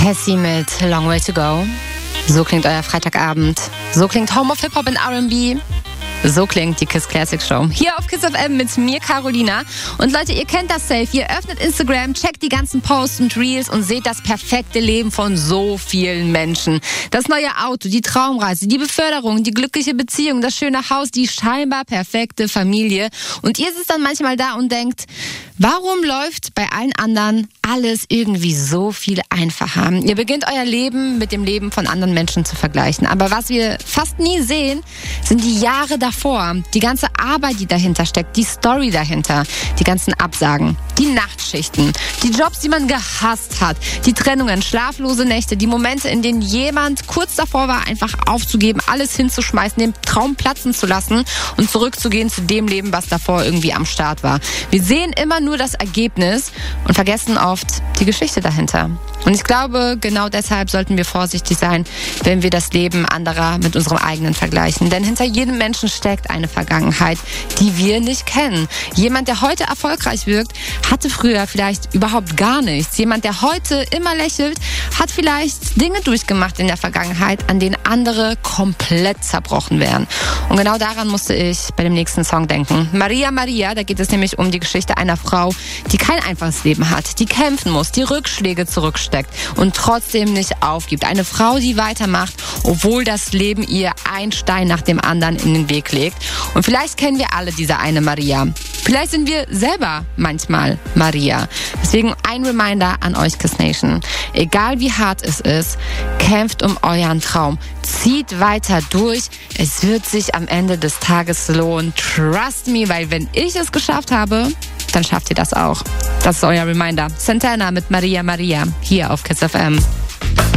Cassie mit Long Way to Go. So klingt euer Freitagabend. So klingt Home of Hip-Hop und R&B. So klingt die KISS Classic Show. Hier auf KISS FM mit mir, Carolina. Und Leute, ihr kennt das safe. Ihr öffnet Instagram, checkt die ganzen Posts und Reels und seht das perfekte Leben von so vielen Menschen. Das neue Auto, die Traumreise, die Beförderung, die glückliche Beziehung, das schöne Haus, die scheinbar perfekte Familie. Und ihr sitzt dann manchmal da und denkt, warum läuft bei allen anderen alles irgendwie so viel einfacher? Ihr beginnt euer Leben mit dem Leben von anderen Menschen zu vergleichen. Aber was wir fast nie sehen, sind die Jahre davor. Die ganze Arbeit, die dahinter steckt, die Story dahinter, die ganzen Absagen, die Nachtschichten, die Jobs, die man gehasst hat, die Trennungen, schlaflose Nächte, die Momente, in denen jemand kurz davor war, einfach aufzugeben, alles hinzuschmeißen, den Traum platzen zu lassen und zurückzugehen zu dem Leben, was davor irgendwie am Start war. Wir sehen immer nur das Ergebnis und vergessen oft die Geschichte dahinter. Und ich glaube, genau deshalb sollten wir vorsichtig sein, wenn wir das Leben anderer mit unserem eigenen vergleichen. Denn hinter jedem Menschen steckt eine Vergangenheit, die wir nicht kennen. Jemand, der heute erfolgreich wirkt, hatte früher vielleicht überhaupt gar nichts. Jemand, der heute immer lächelt, hat vielleicht Dinge durchgemacht in der Vergangenheit, an denen andere komplett zerbrochen wären. Und genau daran musste ich bei dem nächsten Song denken. Maria Maria, da geht es nämlich um die Geschichte einer Frau, die kein einfaches Leben hat, die kämpfen muss, die Rückschläge zurücksteckt und trotzdem nicht aufgibt. Eine Frau, die weitermacht, obwohl das Leben ihr ein Stein nach dem anderen in den Weg legt. Und vielleicht kennen wir alle diese eine Maria. Vielleicht sind wir selber manchmal Maria. Deswegen ein Reminder an euch, KISS Nation. Egal wie hart es ist, kämpft um euren Traum. Zieht weiter durch. Es wird sich am Ende des Tages lohnen. Trust me, weil wenn ich es geschafft habe, dann schafft ihr das auch. Das ist euer Reminder. Santana mit Maria Maria hier auf KISS FM.